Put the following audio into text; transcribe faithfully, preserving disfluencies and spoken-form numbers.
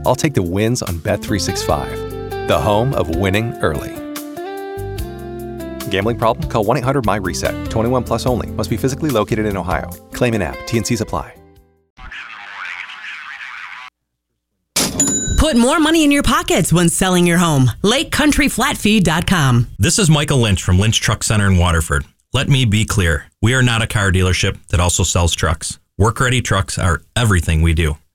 I'll take the wins on Bet three sixty-five, the home of winning early. Gambling problem? Call one eight hundred M Y reset. twenty-one plus only. Must be physically located in Ohio. Claim in app. T N Cs apply. Put more money in your pockets when selling your home. Lake Country Flat Fee dot com. This is Michael Lynch from Lynch Truck Center in Waterford. Let me be clear. We are not a car dealership that also sells trucks. Work-ready trucks are everything we do.